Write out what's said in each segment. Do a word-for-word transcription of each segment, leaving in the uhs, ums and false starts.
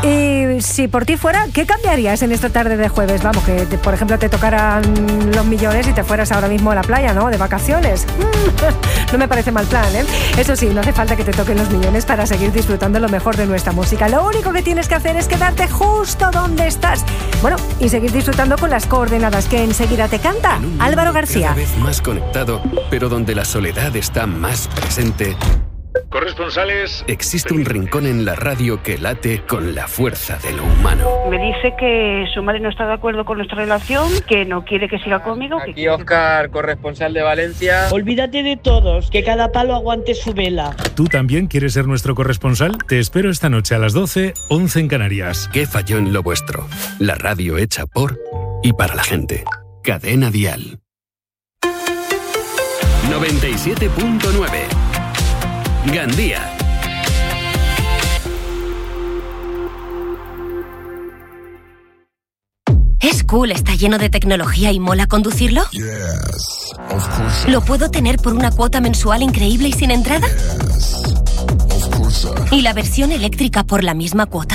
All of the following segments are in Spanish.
Y si por ti fuera, ¿qué cambiarías en esta tarde de jueves? Vamos, que te, por ejemplo te tocaran los millones y te fueras ahora mismo a la playa, ¿no? De vacaciones. No me parece mal plan, ¿eh? Eso sí, no hace falta que te toquen los millones para seguir disfrutando lo mejor de nuestra música. Lo único que tienes que hacer es quedarte justo donde estás. Bueno, y seguir disfrutando con las coordenadas que enseguida te canta Álvaro García. Cada vez más conectado, pero donde la soledad está más presente. Corresponsales. Existe un rincón en la radio que late con la fuerza de lo humano. Me dice que su madre no está de acuerdo con nuestra relación, que no quiere que siga conmigo. Aquí que Óscar, corresponsal de Valencia. Olvídate de todos, que cada palo aguante su vela. ¿Tú también quieres ser nuestro corresponsal? Te espero esta noche a las doce, once en Canarias. ¿Qué falló en lo vuestro? La radio hecha por y para la gente. Cadena Dial. noventa y siete punto nueve. Gandía. ¿Es cool, está lleno de tecnología y mola conducirlo? Yes, of course. ¿Lo puedo tener por una cuota mensual increíble y sin entrada? Yes, of course. ¿Y la versión eléctrica por la misma cuota?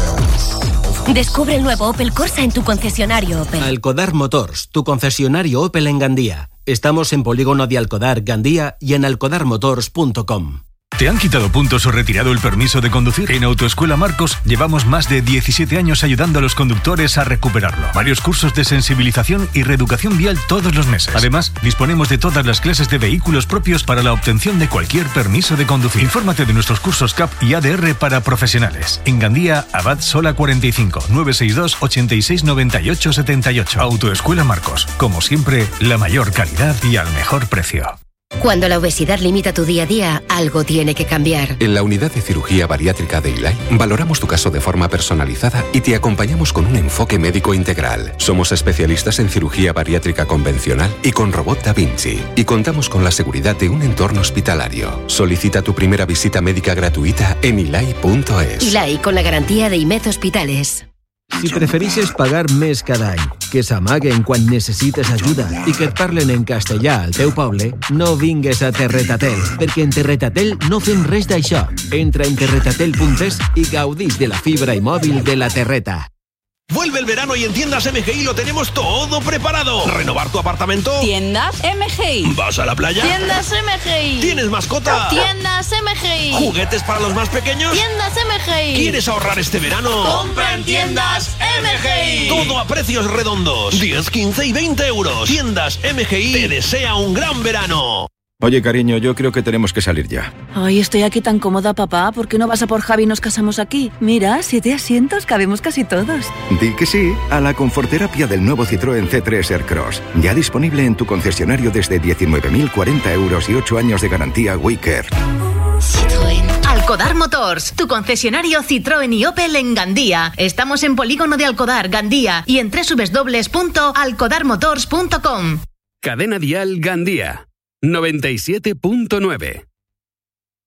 Yes. Descubre el nuevo Opel Corsa en tu concesionario Opel. Alcodar Motors, tu concesionario Opel en Gandía. Estamos en Polígono de Alcodar, Gandía y en alcodar motors punto com. ¿Te han quitado puntos o retirado el permiso de conducir? En Autoescuela Marcos llevamos más de diecisiete años ayudando a los conductores a recuperarlo. Varios cursos de sensibilización y reeducación vial todos los meses. Además, disponemos de todas las clases de vehículos propios para la obtención de cualquier permiso de conducir. Infórmate de nuestros cursos C A P y A D R para profesionales. En Gandía, Abad Sola cuarenta y cinco, nueve seis dos, ochenta y seis, noventa y ocho, setenta y ocho. Autoescuela Marcos. Como siempre, la mayor calidad y al mejor precio. Cuando la obesidad limita tu día a día, algo tiene que cambiar. En la unidad de cirugía bariátrica de Ilay, valoramos tu caso de forma personalizada y te acompañamos con un enfoque médico integral. Somos especialistas en cirugía bariátrica convencional y con robot Da Vinci. Y contamos con la seguridad de un entorno hospitalario. Solicita tu primera visita médica gratuïta en ilay punto es. Ilay, con la garantía de IMED Hospitales. Si prefereixes pagar més cada any, que s'amaguen quan necessites ajuda i que et parlen en castellà al teu poble, no vingues a Terretatel, perquè en Terretatel no fem res d'això. Entra en terretatel punt es i gaudís de la fibra i mòbil de la Terreta. Vuelve el verano y en Tiendas M G I lo tenemos todo preparado. ¿Renovar tu apartamento? Tiendas M G I. ¿Vas a la playa? Tiendas M G I. ¿Tienes mascota? Tiendas M G I. ¿Juguetes para los más pequeños? Tiendas M G I. ¿Quieres ahorrar este verano? Compra en Tiendas M G I. Todo a precios redondos. diez, quince y veinte euros. Tiendas M G I te desea un gran verano. Oye, cariño, yo creo que tenemos que salir ya. Ay, estoy aquí tan cómoda, papá. ¿Por qué no vas a por Javi y nos casamos aquí? Mira, siete asientos, cabemos casi todos. Di que sí a la conforterapia del nuevo Citroën C tres Aircross. Ya disponible en tu concesionario desde diecinueve mil cuarenta euros y ocho años de garantía Wicker. Citroën. Alcodar Motors, tu concesionario Citroën y Opel en Gandía. Estamos en Polígono de Alcodar, Gandía y en doble u doble u doble u punto alcodar motors punto com. Cadena Dial Gandía. noventa y siete punto nueve.